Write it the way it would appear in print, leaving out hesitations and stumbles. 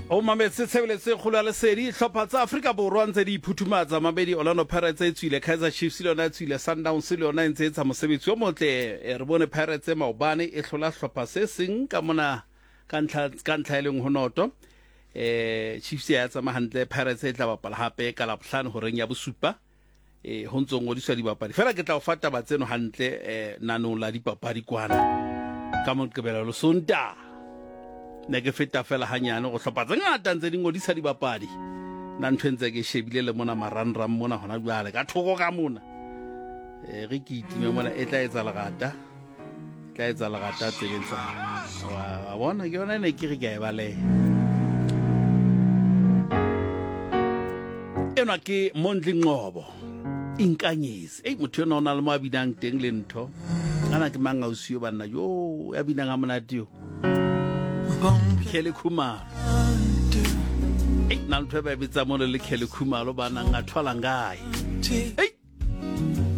O mametse tshebeletso e kgolo ya lesedi hlopha tsa Afrika Borwa ntse di iphuthumatsa mabedi Orlando Pirates e tswile Kaizer Chiefs le yona e tswile Sundowns le yona e ntse etsa mosebetsi o motle re bone Pirates e maobane e hlola hlopha se seng ka mona ka ntlha e leng ho noto Chiefs ya tsama hantle Pirates e tla bapala hape ka Labohlano ho reng ya bosupa ho ntso ngodiswa dibapadi fela ke tla o fata batseno hantle nanong la dipapadi kwana ka Moqebelo lo Sontaha ne ke feta fela hanyane go hlopha tse ngata ntse di ngodisa dibapadi nna ntho ntse ke shebile le mona marangrang mona hona jwale ka thoko ka mona re ke itime mona e tla etsa legata tsebeng tsa wa bona ke yona ne ke re ke e bale ena ke Mondli Ngcobo Inkanyezi motho yona ona le mo abinang teng le ntho ana ke mangausi yo bana yo ya binang a monate yo Kelly Khumalo na ntwe ba bitsa mo le Kelly Khumalo bana ngathola ngae